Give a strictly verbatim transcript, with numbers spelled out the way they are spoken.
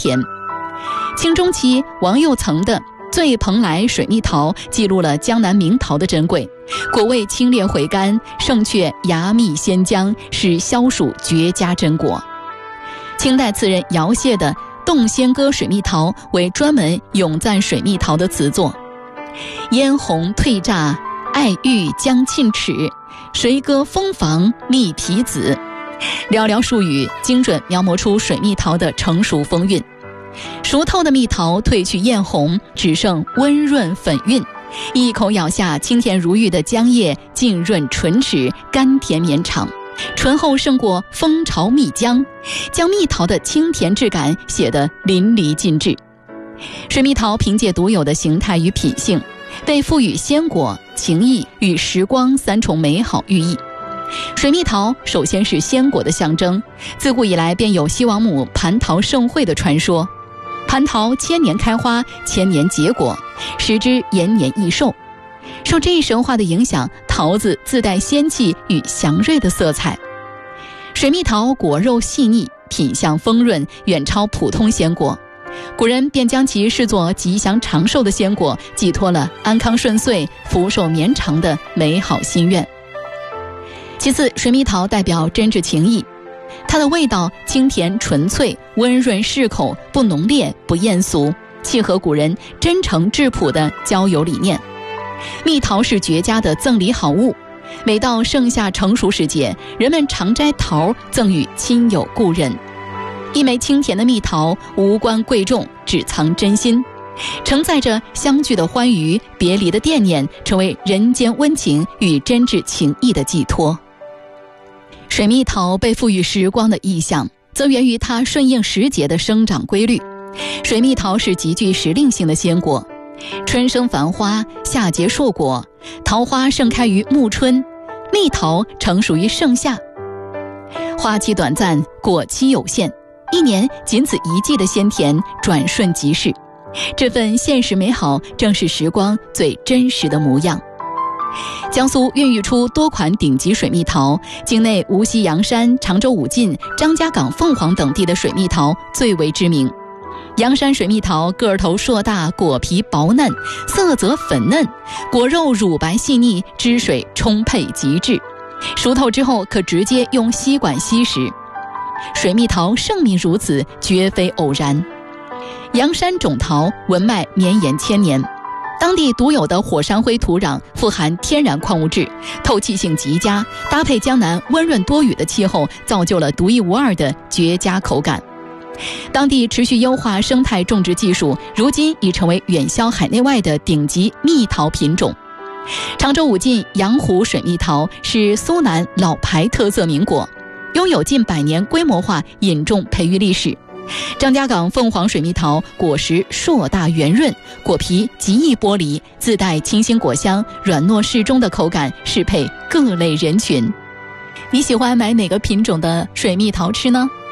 甜。清中期王佑曾的《醉蓬莱水蜜桃》记录了江南名桃的珍贵，果味清冽回甘，胜却芽蜜鲜浆，是消暑绝佳珍果。清代词人姚燮的《洞仙歌水蜜桃》为专门咏赞水蜜桃的词作。嫣红褪乍，爱玉将沁齿，谁歌蜂房蜜提子。寥寥数语，精准描摹出水蜜桃的成熟风韵。熟透的蜜桃褪去艳红，只剩温润粉韵，一口咬下，清甜如玉的浆液浸润唇齿，甘甜绵长，醇厚胜过蜂巢蜜浆，将蜜桃的清甜质感写得淋漓尽致。水蜜桃凭借独有的形态与品性，被赋予鲜果、情谊与时光三重美好寓意。水蜜桃首先是鲜果的象征，自古以来便有西王母蟠桃盛会的传说。蟠桃千年开花，千年结果，使之延年益寿。受这一神话的影响，桃子自带仙气与祥瑞的色彩。水蜜桃果肉细腻，品相丰润，远超普通鲜果，古人便将其视作吉祥长寿的鲜果，寄托了安康顺遂、福寿绵长的美好心愿。其次，水蜜桃代表真挚情谊，它的味道清甜纯粹，温润适口，不浓烈不艳俗，契合古人真诚质朴的交友理念。蜜桃是绝佳的赠礼好物，每到盛夏成熟时节，人们常摘桃赠予亲友故人。一枚清甜的蜜桃无关贵重，只藏真心，承载着相聚的欢愉，别离的惦念，成为人间温情与真挚情谊的寄托。水蜜桃被赋予时光的意象，则源于它顺应时节的生长规律。水蜜桃是极具时令性的鲜果，春生繁花，夏结硕果，桃花盛开于暮春，蜜桃成熟于盛夏。花期短暂，果期有限，一年仅此一季的鲜甜转瞬即逝，这份现实美好正是时光最真实的模样。江苏孕育出多款顶级水蜜桃，境内无锡阳山、常州武进、张家港凤凰等地的水蜜桃最为知名。阳山水蜜桃个头硕大，果皮薄嫩，色泽粉嫩，果肉乳白细腻，汁水充沛极致，熟透之后可直接用吸管吸食。水蜜桃盛名如此，绝非偶然。阳山种桃文脉绵延千年，当地独有的火山灰土壤富含天然矿物质，透气性极佳，搭配江南温润多雨的气候，造就了独一无二的绝佳口感。当地持续优化生态种植技术，如今已成为远销海内外的顶级蜜桃品种。常州武进阳湖水蜜桃是苏南老牌特色名果，拥有近百年规模化引种培育历史。张家港凤凰水蜜桃果实硕大圆润，果皮极易剥离，自带清新果香，软糯适中的口感适配各类人群。你喜欢买哪个品种的水蜜桃吃呢？